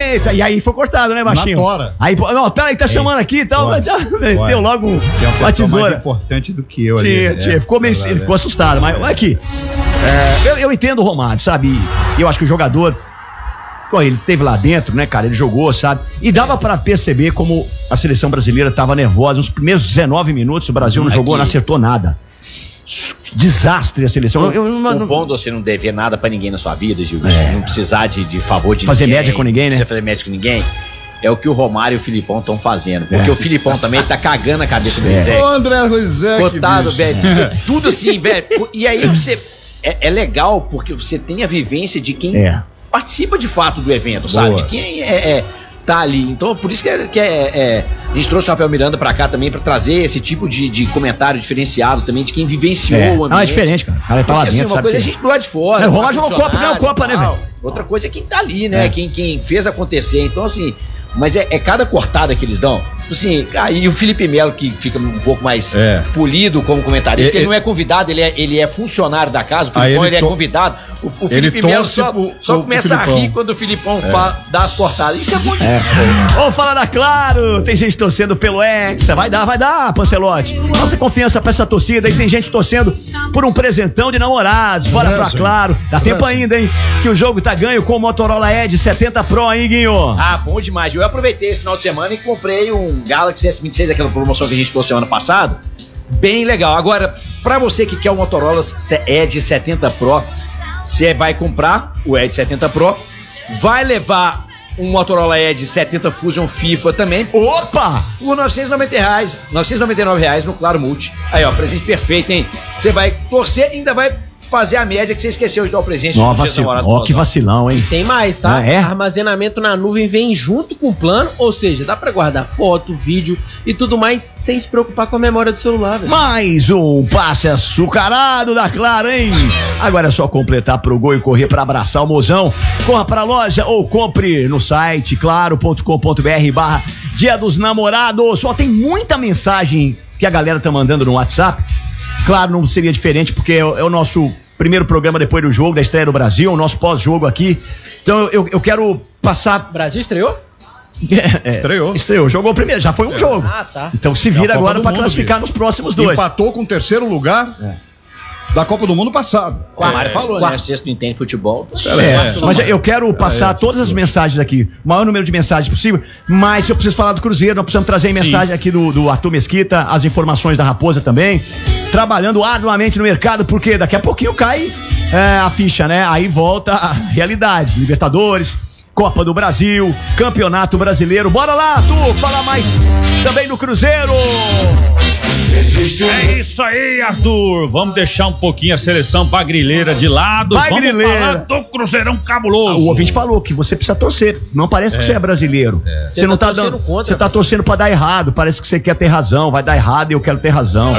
Eita, e aí foi cortado, né, baixinho? Na tora. Aí, não, peraí, tá chamando aqui e tal. Meteu logo uma tesoura. Mais importante do que eu ali. Tinha, ficou meio, ele ficou assustado, mas aqui. Eu entendo o Romário, sabe? E eu acho que o jogador, pô, ele teve lá dentro, né, cara? Ele jogou, sabe? E dava pra perceber como a seleção brasileira tava nervosa. Nos primeiros 19 minutos, o Brasil não jogou, não acertou nada. Desastre a seleção. O bom de você não dever nada pra ninguém na sua vida, Gil, não precisar de favor de fazer ninguém. Média com ninguém, né? Não fazer média com ninguém. É o que o Romário e o Filipão estão fazendo. Porque o Filipão também tá cagando a cabeça do Rizek. Ô, André Rizek, cotado, velho. Tudo assim, velho. E aí você... É legal porque você tem a vivência de quem participa de fato do evento, sabe? De quem tá ali. Então, por isso que a gente trouxe o Rafael Miranda pra cá também, pra trazer esse tipo de comentário diferenciado também, de quem vivenciou o ambiente. Não, é diferente, cara. O cara tá lá dentro, assim, uma coisa é a gente do lado de fora. O Romário jogou Copa, ganhou Copa, né, velho? Outra coisa é quem tá ali, né? Quem fez acontecer. Então, assim... Mas é cada cortada que eles dão. Assim, e o Felipe Melo, que fica um pouco mais polido como comentarista, ele não é convidado, ele é funcionário da casa, o Filipão ele é convidado. O Felipe Melo só começa a rir quando o Filipão dá as cortadas. Isso é bom demais. Vamos falar da Claro, tem gente torcendo pelo Hexa, vai dar, Pancelotti. Nossa confiança pra essa torcida, e tem gente torcendo por um presentão de namorados. Bora pra Claro, dá tempo ainda, hein? Que o jogo tá ganho com o Motorola Edge 70 Pro aí, Guinho. Ah, bom demais. Eu aproveitei esse final de semana e comprei um Galaxy S26, aquela promoção que a gente trouxe semana passada. Bem legal. Agora, pra você que quer o Motorola Edge 70 Pro, você vai comprar o Edge 70 Pro, vai levar um Motorola Edge 70 Fusion FIFA também. Opa! Por R$999 no Claro Multi. Aí, ó, presente perfeito, hein? Você vai torcer e ainda vai fazer a média que você esqueceu de dar o presente. Ó, que vacilão, hein? Tem mais, tá? Armazenamento na nuvem vem junto com o plano, ou seja, dá pra guardar foto, vídeo e tudo mais sem se preocupar com a memória do celular, velho. Mais um passe açucarado da Claro, hein? Agora é só completar pro gol e correr pra abraçar o mozão. Corra pra loja ou compre no site claro.com.br/Dia dos Namorados. Só tem muita mensagem que a galera tá mandando no WhatsApp. Claro, não seria diferente, porque é o nosso primeiro programa depois do jogo, da estreia do Brasil, o nosso pós-jogo aqui. Então eu quero passar... Brasil estreou? Estreou, jogou primeiro, já foi um jogo. Ah, tá. Então se vira agora pra classificar nos próximos dois. Empatou com o terceiro lugar da Copa do Mundo passado. O Mário falou, né? Sexto não entende futebol. Mas eu quero passar todas as mensagens aqui, o maior número de mensagens possível, mas eu preciso falar do Cruzeiro, nós precisamos trazer mensagem aqui do Arthur Mesquita, as informações da Raposa também, trabalhando arduamente no mercado, porque daqui a pouquinho cai a ficha, né? Aí volta a realidade, Libertadores, Copa do Brasil, Campeonato Brasileiro. Bora lá, Arthur, fala mais também do Cruzeiro. É isso aí, Arthur. Vamos deixar um pouquinho a seleção bagrilheira de lado. Vamos falar do Cruzeirão cabuloso. O ouvinte falou que você precisa torcer. Não parece que você é brasileiro. Você não tá dando contra. Você tá torcendo pra dar errado. Parece que você quer ter razão. Vai dar errado e eu quero ter razão.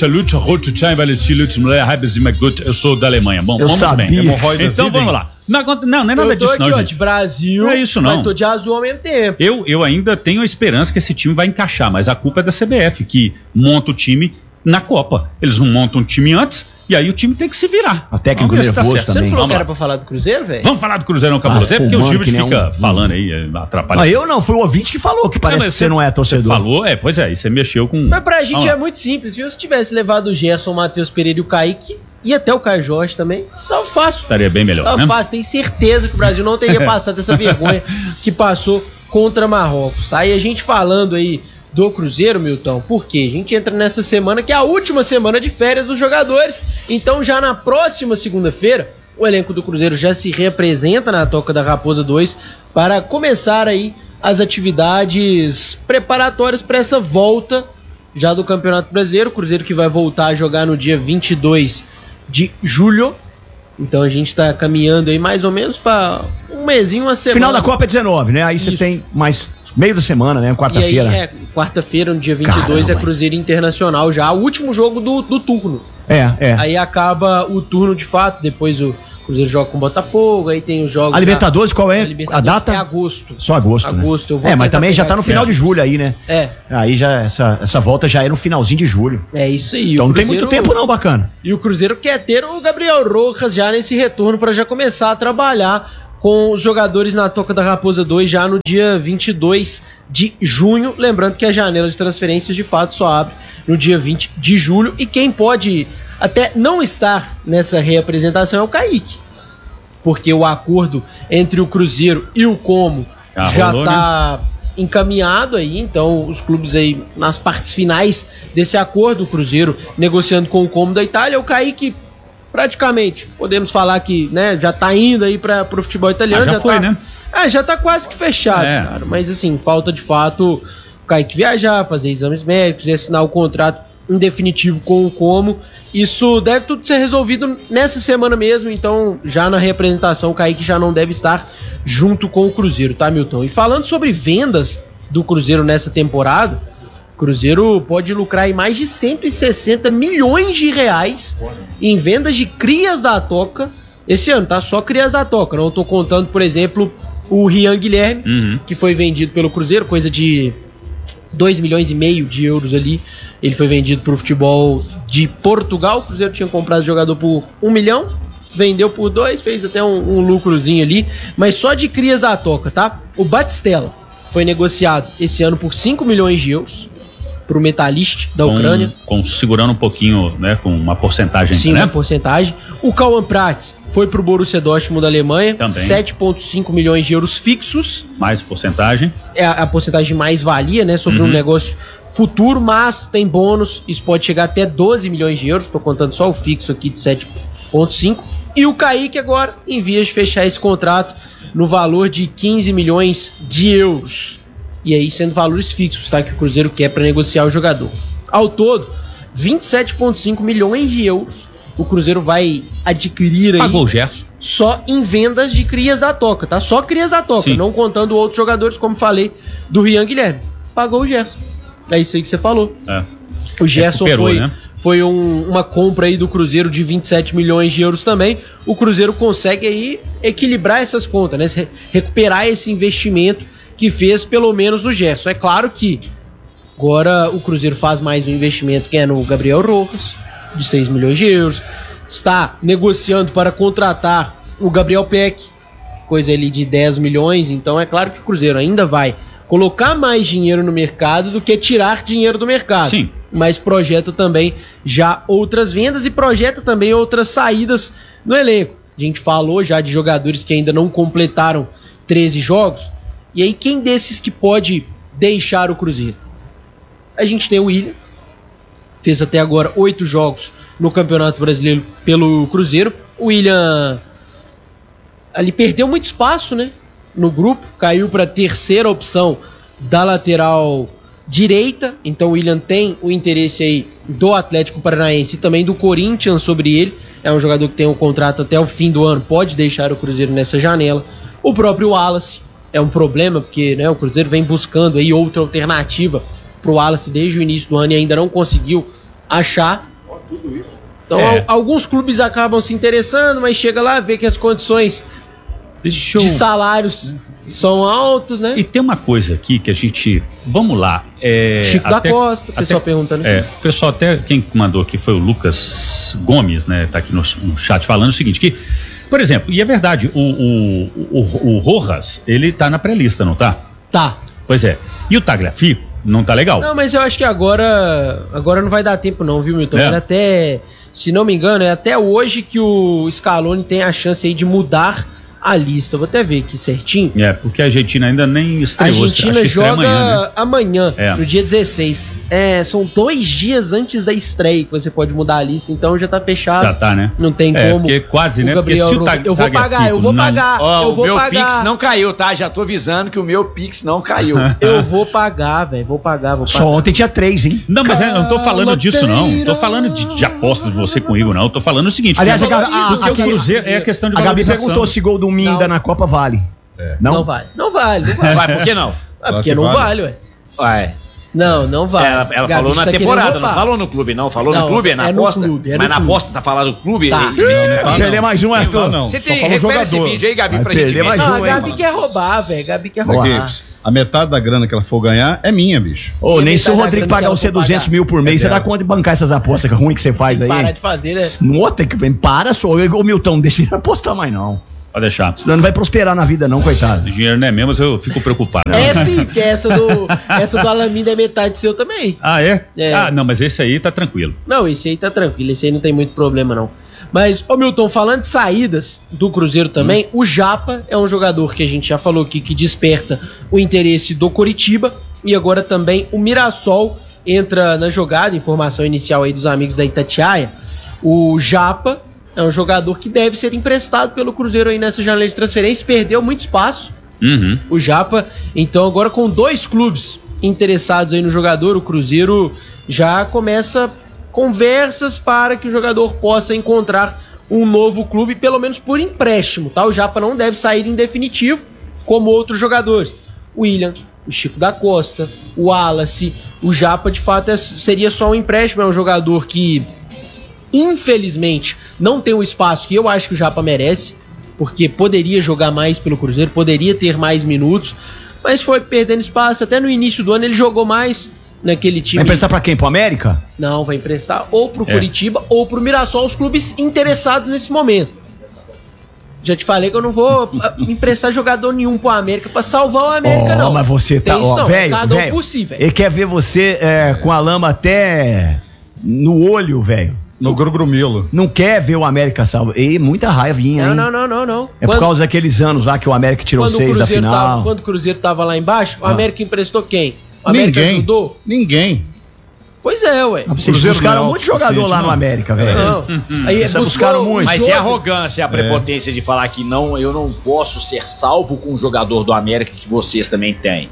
Eu sou da Alemanha. Bom, eu vamos sabia. bem. Então vamos lá. Não é nada disso, não, gente. De Brasil, não é isso, não. Mas tô de azul ao mesmo tempo. Eu ainda tenho a esperança que esse time vai encaixar, mas a culpa é da CBF, que monta o time na Copa. Eles não montam o time antes, e aí o time tem que se virar. A técnico nervoso também. Você não falou que era pra falar do Cruzeiro, velho? Vamos falar do Cruzeirão cabuloso. É porque o Gilbert fica falando aí, atrapalhando. Eu não, foi o ouvinte que falou que parece que você não é torcedor. Você falou, pois é, e você mexeu com... Mas pra gente é muito simples, viu? Se tivesse levado o Gerson, o Matheus Pereira e o Kaique, e até o Caio Jorge também, tava fácil. Estaria bem melhor, tava fácil, tenho certeza que o Brasil não teria passado essa vergonha que passou contra Marrocos, tá? E a gente falando aí do Cruzeiro, Milton, porque a gente entra nessa semana que é a última semana de férias dos jogadores, então já na próxima segunda-feira, o elenco do Cruzeiro já se representa na Toca da Raposa 2 para começar aí as atividades preparatórias para essa volta já do Campeonato Brasileiro. O Cruzeiro que vai voltar a jogar no dia 22 de julho. Então a gente tá caminhando aí mais ou menos para um mesinho, uma semana. Final da Copa é 19, né? Aí você tem mais meio da semana, né? Quarta-feira. E aí, quarta-feira, no dia 22, é Cruzeiro Internacional já, o último jogo do turno. Aí acaba o turno de fato, depois o Cruzeiro joga com o Botafogo, aí tem os jogos... A Libertadores, qual é? A data? É agosto. Só agosto, né? Eu vou mas também já tá no final de julho aí, né? Aí já, essa volta já é no finalzinho de julho. É isso aí. Então não tem muito tempo não, bacana. E o Cruzeiro quer ter o Gabriel Rojas já nesse retorno para já começar a trabalhar com os jogadores na Toca da Raposa 2 já no dia 22 de junho. Lembrando que a janela de transferências de fato só abre no dia 20 de julho. E quem pode até não estar nessa reapresentação é o Kaique. Porque o acordo entre o Cruzeiro e o Como já está encaminhado aí. Então os clubes aí nas partes finais desse acordo, o Cruzeiro negociando com o Como da Itália, o Kaique praticamente, podemos falar que, né, já tá indo aí para o futebol italiano. Já foi, tá, né? Já tá quase que fechado, cara. Mas assim, falta de fato o Kaique viajar, fazer exames médicos e assinar o contrato em definitivo com o Como. Isso deve tudo ser resolvido nessa semana mesmo, então já na representação o Kaique já não deve estar junto com o Cruzeiro, tá, Milton? E falando sobre vendas do Cruzeiro nessa temporada, o Cruzeiro pode lucrar em mais de 160 milhões de reais em vendas de crias da Toca esse ano, tá? Só crias da Toca. Não tô contando, por exemplo, o Rian Guilherme, que foi vendido pelo Cruzeiro, coisa de 2,5 milhões de euros ali. Ele foi vendido pro futebol de Portugal. O Cruzeiro tinha comprado o jogador por 1 milhão, vendeu por 2, fez até um lucrozinho ali. Mas só de crias da Toca, tá? O Batistella foi negociado esse ano por 5 milhões de euros. Pro Metalist da Ucrânia. Segurando um pouquinho, né? Com uma porcentagem. Sim, né? uma porcentagem. O Cauã Prats foi pro Borussia Dortmund da Alemanha. Também. 7,5 milhões de euros fixos. Mais porcentagem. É a porcentagem mais valia, né? Sobre um negócio futuro, mas tem bônus. Isso pode chegar até 12 milhões de euros. Tô contando só o fixo aqui de 7,5. E o Kaique agora, em vias de fechar esse contrato no valor de 15 milhões de euros. E aí sendo valores fixos, tá? Que o Cruzeiro quer para negociar o jogador. Ao todo, 27,5 milhões de euros o Cruzeiro vai adquirir aí. Pagou o Gerson. Só em vendas de crias da Toca, tá? Só crias da Toca, não contando outros jogadores, como falei, do Rian Guilherme. Pagou o Gerson. É isso aí que você falou. O Gerson foi uma compra aí do Cruzeiro de 27 milhões de euros também. O Cruzeiro consegue aí equilibrar essas contas, né? Recuperar esse investimento que fez pelo menos no Gerson. É claro que agora o Cruzeiro faz mais um investimento que é no Gabriel Rojas, de 6 milhões de euros. Está negociando para contratar o Gabriel Peck, coisa ali de 10 milhões. Então é claro que o Cruzeiro ainda vai colocar mais dinheiro no mercado do que tirar dinheiro do mercado. Sim. Mas projeta também já outras vendas e projeta também outras saídas no elenco. A gente falou já de jogadores que ainda não completaram 13 jogos. E aí, quem desses que pode deixar o Cruzeiro? A gente tem o Willian, fez até agora 8 jogos no Campeonato Brasileiro pelo Cruzeiro. O Willian ali perdeu muito espaço, né? No grupo, caiu para a terceira opção da lateral direita. Então o Willian tem o interesse aí do Atlético Paranaense e também do Corinthians sobre ele. É um jogador que tem um contrato até o fim do ano, pode deixar o Cruzeiro nessa janela. O próprio Wallace é um problema, porque, né, o Cruzeiro vem buscando aí outra alternativa pro Wallace desde o início do ano e ainda não conseguiu achar. Então alguns clubes acabam se interessando, mas chega lá, vê que as condições de salários são altos, né? E tem uma coisa aqui que a gente... Vamos lá. Chico da Costa, o pessoal pergunta, né? O pessoal até, quem mandou aqui foi o Lucas Gomes, né? Tá aqui no chat falando o seguinte, que, por exemplo, e é verdade, o Rojas, ele tá na pré-lista, não tá? Tá. Pois é. E o Tagliafico não tá legal? Não, mas eu acho que agora não vai dar tempo não, viu, Milton? Ele até, se não me engano, é até hoje que o Scaloni tem a chance aí de mudar a lista. Vou até ver aqui certinho. Porque a Argentina ainda nem estreou. A Argentina joga amanhã, no dia 16. São 2 dias antes da estreia que você pode mudar a lista, então já tá fechado. Já tá, né? Não tem como. Porque quase, né? Gabriel, eu vou pagar. O meu Pix não caiu, tá? Já tô avisando que o meu Pix não caiu. Eu vou pagar, velho. Vou pagar. Só ontem tinha 3, hein? Não, mas eu não tô falando disso, não. Não tô falando de aposta de você comigo, não. Eu tô falando o seguinte. Aliás, o Cruzeiro é a questão de valorização. A Gabi perguntou se gol do Minda na Copa vale. Não vale. Não vale. Por que não? Porque não vale, ué. Ué. Não vale. Ela falou na temporada, não falou no clube, não. Falou no clube, é na aposta. Mas na aposta tá falando do clube? Tá. Perder mais um, Arthur. Não. Você tem, recupera esse vídeo aí, Gabi, pra gente ver. A Gabi quer roubar, velho. Gabi quer roubar. A metade da grana que ela for ganhar é minha, bicho. Nem se o Rodrigo pagar você 200 mil por mês, você dá conta de bancar essas apostas ruins que você faz aí? Parar de fazer, né? Não, tem que para só. Ô, Milton, deixa ele apostar mais não. Pode deixar. Senão não vai prosperar na vida não, coitado. O dinheiro não é mesmo, mas eu fico preocupado. É sim, porque essa do Alamin é metade seu também. Ah, é? É. Ah, não, mas esse aí tá tranquilo. Não, esse aí tá tranquilo, esse aí não tem muito problema não. Mas, ô Milton, falando de saídas do Cruzeiro também, o Japa é um jogador que a gente já falou aqui, que desperta o interesse do Coritiba, e agora também o Mirassol entra na jogada, informação inicial aí dos amigos da Itatiaia. O Japa é um jogador que deve ser emprestado pelo Cruzeiro aí nessa janela de transferência, perdeu muito espaço. O Japa, então agora com 2 clubes interessados aí no jogador, o Cruzeiro já começa conversas para que o jogador possa encontrar um novo clube, pelo menos por empréstimo, tá? O Japa não deve sair em definitivo, como outros jogadores. O William, o Chico da Costa, o Wallace, o Japa de fato seria só um empréstimo, é um jogador que infelizmente não tem o espaço que eu acho que o Japa merece, porque poderia jogar mais pelo Cruzeiro, poderia ter mais minutos, mas foi perdendo espaço. Até no início do ano ele jogou mais naquele time. Vai emprestar pra quem? Pro América? Não, vai emprestar ou pro Coritiba ou pro Mirassol, os clubes interessados nesse momento. Já te falei que eu não vou emprestar jogador nenhum pro América pra salvar o América, não. Mas você tá, velho, cada um por si, velho. Ele quer ver você com a lama até no olho, velho. No grumilo. Não quer ver o América salvo. E muita raivinha, hein? Não. É por causa daqueles anos lá que o América tirou 6 da final. Quando o Cruzeiro tava lá embaixo, o América emprestou quem? O América ajudou? Ninguém. Pois é, ué. Vocês buscaram muito jogador lá no América, velho. Aí buscaram muito. Mas é a arrogância, a prepotência de falar que não, eu não posso ser salvo com um jogador do América que vocês também têm.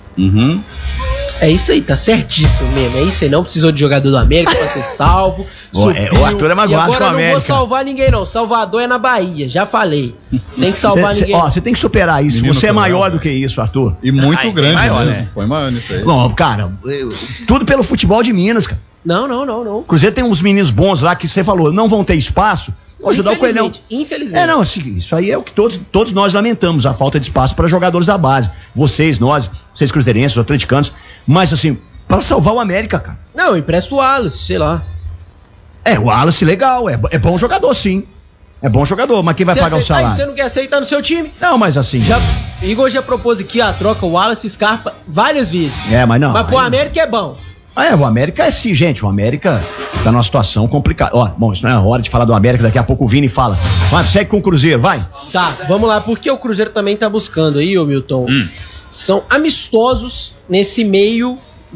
É isso aí, tá certíssimo mesmo. É isso aí, não precisou de jogador do América pra ser salvo. O Arthur é magoado com o América. Agora não vou salvar ninguém, não. Salvador é na Bahia, já falei. Tem que salvar ninguém. Você tem que superar isso. Menino você é maior cruel, do que isso, Arthur. E muito grande, maior, mesmo. né? Põe maior nisso aí. Não, cara, tudo pelo futebol de Minas, cara. Não. O Cruzeiro tem uns meninos bons lá que você falou, não vão ter espaço. Vou ajudar o Coelhão. Infelizmente. Não, isso aí é o que todos nós lamentamos, a falta de espaço para jogadores da base. Vocês cruzeirenses, os atleticanos. Mas assim, para salvar o América, cara. Não, empresta o Wallace, sei lá. O Wallace, legal, é bom jogador, sim. É bom jogador, mas quem vai pagar o salário? Aí você não quer aceitar no seu time? Não, mas assim... Igor já propôs aqui a troca, o Wallace e Scarpa várias vezes. Mas não. Mas pro América é bom. O América é sim, gente. O América tá numa situação complicada. Bom, isso não é hora de falar do América, daqui a pouco o Vini fala. Vai, segue com o Cruzeiro, vai. Tá, vamos lá, porque o Cruzeiro também tá buscando aí, ô Milton. São amistosos nesse meio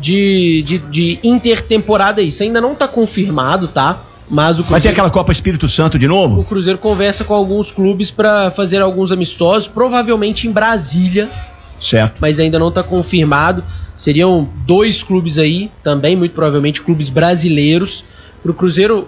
de intertemporada aí. Isso ainda não tá confirmado, tá? Mas o Cruzeiro... Vai ter aquela Copa Espírito Santo de novo? O Cruzeiro conversa com alguns clubes pra fazer alguns amistosos, provavelmente em Brasília. Certo. Mas ainda não tá confirmado. Seriam 2 clubes aí, também muito provavelmente clubes brasileiros, pro Cruzeiro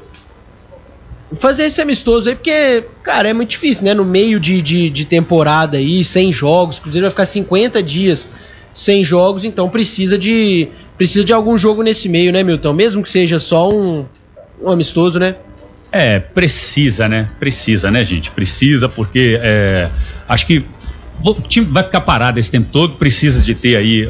fazer esse amistoso aí, porque, cara, é muito difícil, né? No meio de temporada aí, sem jogos, o Cruzeiro vai ficar 50 dias sem jogos, então precisa de algum jogo nesse meio, né, Milton? Mesmo que seja só um amistoso, né? Precisa, né, gente? Precisa, porque acho que o time vai ficar parado esse tempo todo, precisa de ter aí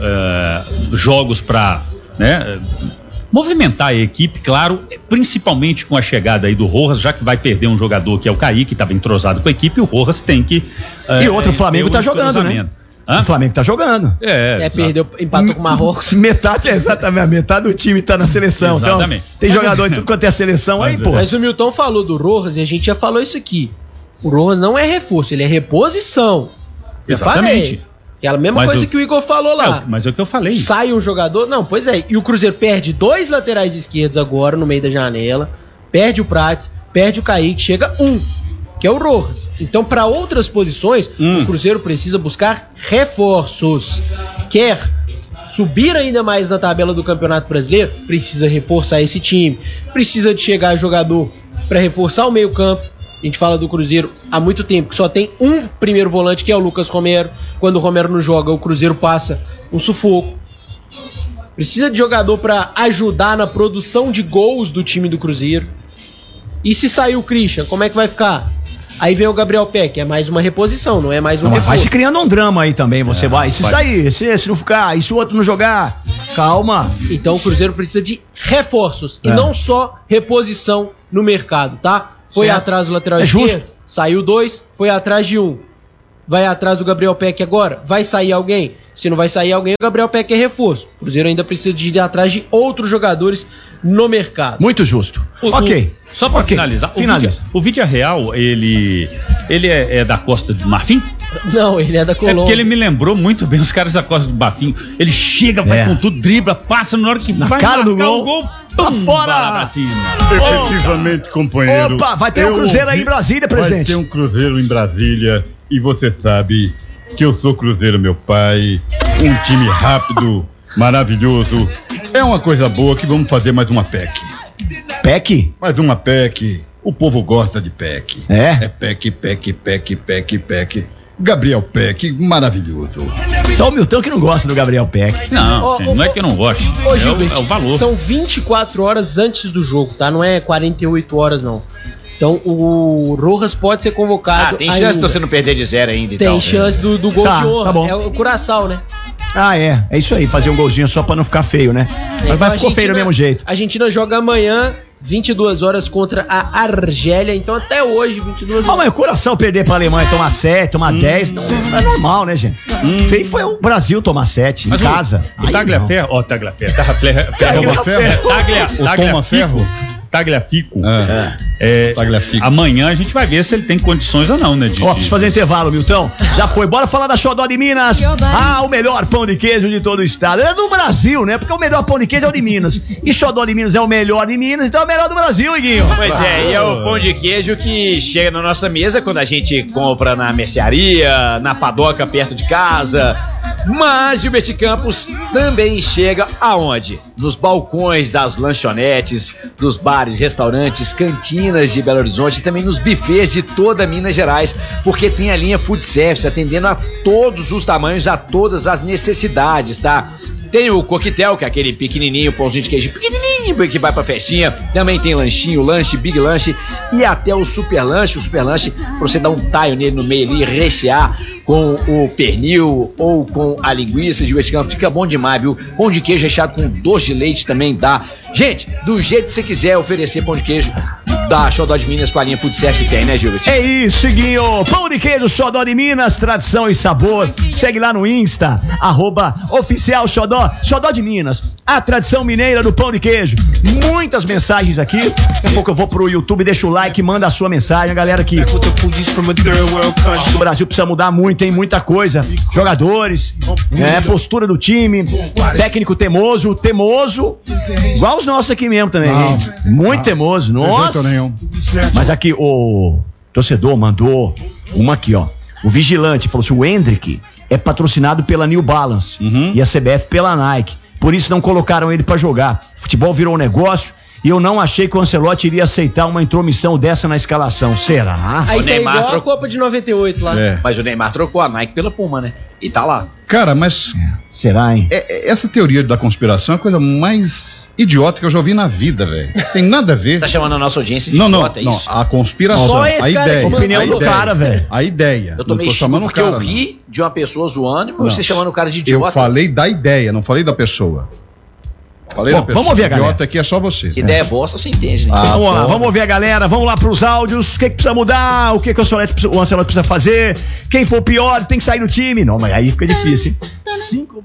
jogos para, né, movimentar a equipe, claro, principalmente com a chegada aí do Rojas, já que vai perder um jogador que é o Kaique, que estava entrosado com a equipe, o Rojas tem que... E outro, o Flamengo tá jogando, né? O Flamengo tá jogando. Perdeu, empatou com o Marrocos. Exatamente, metade do time tá na seleção. Exatamente. Então, tem jogador em tudo quanto é seleção aí, pô. Mas o Milton falou do Rojas e a gente já falou isso aqui. O Rojas não é reforço, ele é reposição. Eu falei. Que é a mesma coisa que o Igor falou lá. Mas é o que eu falei. Sai um jogador... Não, pois é. E o Cruzeiro perde 2 laterais esquerdos agora, no meio da janela. Perde o Prates, perde o Kaique, chega que é o Rojas. Então, para outras posições, o Cruzeiro precisa buscar reforços. Quer subir ainda mais na tabela do Campeonato Brasileiro? Precisa reforçar esse time. Precisa de chegar jogador para reforçar o meio-campo. A gente fala do Cruzeiro há muito tempo, que só tem um primeiro volante, que é o Lucas Romero. Quando o Romero não joga, o Cruzeiro passa um sufoco. Precisa de jogador para ajudar na produção de gols do time do Cruzeiro. E se sair o Christian, como é que vai ficar? Aí vem o Gabriel Peck, que é mais uma reposição, não é mais um reforço. Vai se criando um drama aí também, você vai. Se sair, se não ficar, e se o outro não jogar, calma. Então o Cruzeiro precisa de reforços e não só reposição no mercado, tá? Foi atrás do lateral esquerdo, saiu 2, foi atrás de 1. vai atrás do Gabriel Peck agora? Vai sair alguém? Se não vai sair alguém, o Gabriel Peck é reforço. O Cruzeiro ainda precisa de ir atrás de outros jogadores no mercado. Muito justo. Ok. Só pra finalizar. O Vídeo Real, ele é da Costa do Marfim? Não, ele é da Colômbia. É porque ele me lembrou muito bem os caras da Costa do Marfim. Ele chega, vai com tudo, dribla, passa na hora que vai cara do marcar gol. o gol, Tá fora! pra cima. Efetivamente, companheiro. Opa, vai ter um Cruzeiro aí em Brasília, presidente. Vai ter um Cruzeiro em Brasília. E você sabe que eu sou Cruzeiro, meu pai. Um time rápido, maravilhoso. É uma coisa boa que vamos fazer mais uma PEC. PEC? Mais uma PEC. O povo gosta de PEC. É PEC, PEC, PEC, PEC, PEC. Gabriel Peck, maravilhoso. Só o Milton que não gosta do Gabriel Peck. Não, não é que eu não gosto. É o valor. São 24 horas antes do jogo, tá? Não é 48 horas, não. Então o Rojas pode ser convocado. Tem chance de você não perder de 0 ainda, então. Tem chance do gol de honra. Tá bom. É o Curaçao, né? É isso aí, fazer um golzinho só pra não ficar feio, né? Mas vai ficar feio do mesmo jeito. A Argentina joga amanhã, 22 horas contra a Argélia, então até hoje, 22 horas. Mas o Curaçao perder pra Alemanha, tomar 7, tomar 10, então é normal, né, gente? Feio foi o Brasil tomar 7 em casa. O Tagliaferro, Tagliafico. Amanhã a gente vai ver se ele tem condições ou não, né? Preciso fazer intervalo, Milton. Já foi. Bora falar da Xodó de Minas. O melhor pão de queijo de todo o estado. É do Brasil, né? Porque o melhor pão de queijo é o de Minas. E Xodó de Minas é o melhor de Minas, então é o melhor do Brasil, Iguinho. Pois é, e é o pão de queijo que chega na nossa mesa quando a gente compra na mercearia, na padoca perto de casa. Mas Gilberto Campos também chega aonde? Nos balcões das lanchonetes, dos bares, restaurantes, cantinas de Belo Horizonte e também nos bufês de toda Minas Gerais, porque tem a linha Food Service atendendo a todos os tamanhos, a todas as necessidades, tá? Tem o coquetel, que é aquele pequenininho, pãozinho de queijo pequenininho que vai pra festinha. Também tem lanchinho, lanche, big lanche e até o super lanche. O super lanche, pra você dar um taio nele no meio ali, rechear com o pernil ou com a linguiça de Westcamp. Fica bom demais, viu? Pão de queijo recheado com doce de leite também dá. Gente, do jeito que você quiser oferecer pão de queijo da Xodó de Minas com a linha Food Service tem, né, Gilbert? É isso, Guinho. Pão de queijo Xodó de Minas, tradição e sabor. Segue lá no Insta, @oficial Xodó, Xodó de Minas, a tradição mineira do pão de queijo. Muitas mensagens aqui. Daqui a pouco eu vou pro YouTube, deixa o like, manda a sua mensagem, a galera que o Brasil precisa mudar muito, tem muita coisa. Jogadores, postura do time, técnico temoso, igual os nossos aqui mesmo também. Muito temoso, nossa. Mas aqui o torcedor mandou uma aqui, ó. O vigilante falou assim: o Hendrick é patrocinado pela New Balance e a CBF pela Nike. Por isso não colocaram ele pra jogar. Futebol virou um negócio e eu não achei que o Ancelotti iria aceitar uma intromissão dessa na escalação. Será? Aí tá igual a Copa de 98 lá. Mas o Neymar trocou a Nike pela Puma, né? E tá lá. Cara, mas... Será, hein? Essa teoria da conspiração é a coisa mais idiota que eu já ouvi na vida, velho. Tem nada a ver. Tá chamando a nossa audiência de idiota, é isso? A conspiração, Só esse a cara ideia. que A opinião do cara, velho. A ideia. Eu tomei chuva porque eu ri de uma pessoa zoando e você chamando o cara de idiota. Eu falei da ideia, não falei da pessoa. Falei Bom, da pessoa. vamos ouvir a galera. Idiota aqui é só você. Que ideia bosta, você entende, né? Vamos lá, vamos ouvir a galera, vamos lá pros áudios, o que precisa mudar, o que o Ancelotti precisa fazer, quem for pior tem que sair do time. Não, mas aí fica difícil, hein?